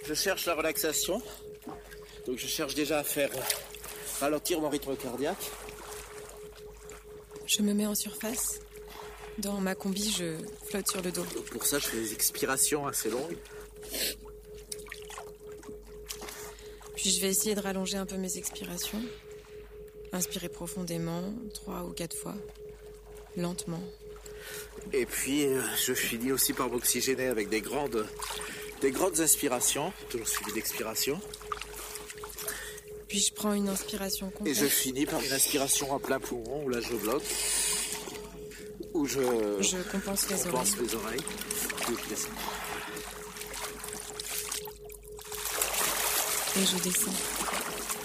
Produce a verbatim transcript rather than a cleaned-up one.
Je cherche la relaxation. Donc je cherche déjà à faire ralentir mon rythme cardiaque. Je me mets en surface. Dans ma combi, je flotte sur le dos. Donc pour ça, je fais des expirations assez longues. Puis je vais essayer de rallonger un peu mes expirations. Inspirer profondément, trois ou quatre fois. Lentement. Et puis, euh, je finis aussi par m'oxygéner avec des grandes, des grandes inspirations, toujours suivies d'expirations. Puis je prends une inspiration complète. Et je finis par une inspiration à plein poumon, où là je bloque, où je, je compense les compense oreilles. les oreilles. Puis je descends. Et je descends.